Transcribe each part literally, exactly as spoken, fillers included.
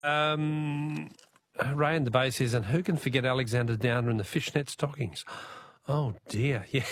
Um, Ray in the Bay says, and who can forget Alexander Downer in the fishnet stockings? Oh, dear, yeah.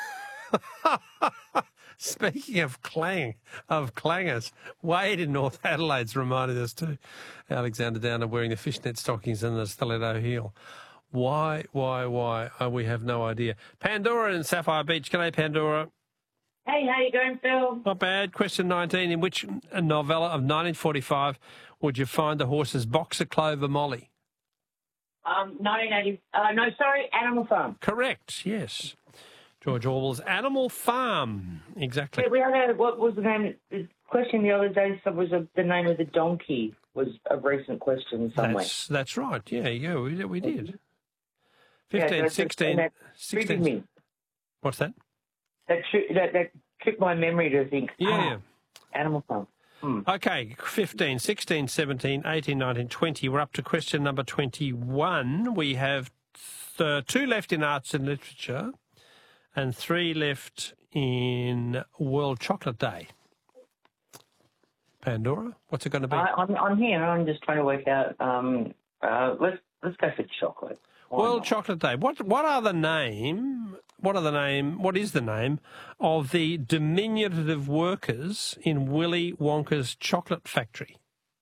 Speaking of clang, of clangers, Wade in North Adelaide's reminded us too. Alexander Downer wearing the fishnet stockings and the stiletto heel. Why, why, why? Oh, we have no idea. Pandora in Sapphire Beach. G'day, Pandora. Hey, how you going, Phil? Not bad. Question nineteen. In which novella of nineteen forty-five would you find the horses Boxer, Clover, Molly? Um, nineteen eighty. Uh, no, sorry, Animal Farm. Correct. Yes. George Orwell's Animal Farm. Exactly. Yeah, we had a, what was the name? The question the other day was a, the name of the donkey was a recent question somewhere. That's that's right. Yeah, yeah, we, we did. Yeah, Fifteen, that's- sixteen, that sixteen. triggered me. What's that? That, tri- that that tricked my memory to think. Yeah. ah, Animal Farm. Hmm. Okay, fifteen, sixteen, seventeen, eighteen, nineteen, twenty. We're up to question number twenty-one. We have th- two left in arts and literature and three left in World Chocolate Day. Pandora, what's it going to be? I, I'm I'm here. I'm just trying to work out. Um, uh, let's let's go for chocolate. Why World not? Chocolate Day. What what are the name? What are the name? What is the name of the diminutive workers in Willy Wonka's chocolate factory?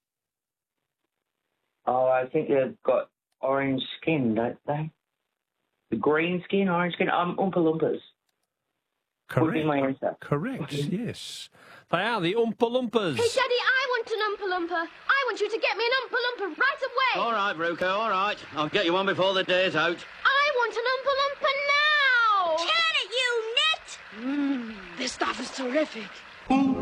Oh, I think they've got orange skin, don't they? The green skin, orange skin. Um, Oompa Loompas. Would be my Correct. answer. Correct. Yes, they are the Oompa Loompas. Hey, Daddy, I want an Oompa Loompa. I want you to get me an Oompa Loompa right away. All right, Bruco, all right. I'll get you one before the day's out. I want an Oompa Loompa now. Can it, you nit! Mmm, this stuff is terrific.